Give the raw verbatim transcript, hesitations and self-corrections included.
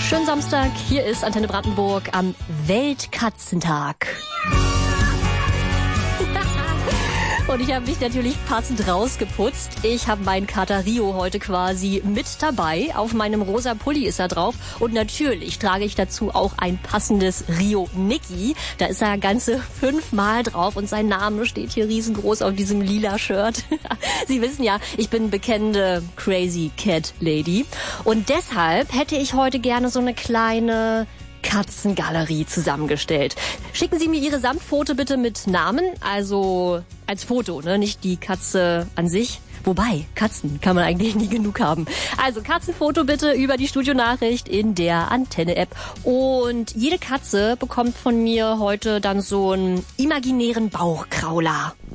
Schönen Samstag, hier ist Antenne Brandenburg am Weltkatzentag. Und ich habe mich natürlich passend rausgeputzt. Ich habe meinen Kater Rio heute quasi mit dabei. Auf meinem rosa Pulli ist er drauf. Und natürlich trage ich dazu auch ein passendes Rio Niki. Da ist er ganze fünfmal drauf und sein Name steht hier riesengroß auf diesem lila Shirt. Sie wissen ja, ich bin bekennende Crazy Cat Lady. Und deshalb hätte ich heute gerne so eine kleine Katzengalerie zusammengestellt. Schicken Sie mir Ihre Samtfoto bitte mit Namen, also als Foto, ne, nicht die Katze an sich. Wobei, Katzen kann man eigentlich nie genug haben. Also Katzenfoto bitte über die Studionachricht in der Antenne-App. Und jede Katze bekommt von mir heute dann so einen imaginären Bauchkrauler.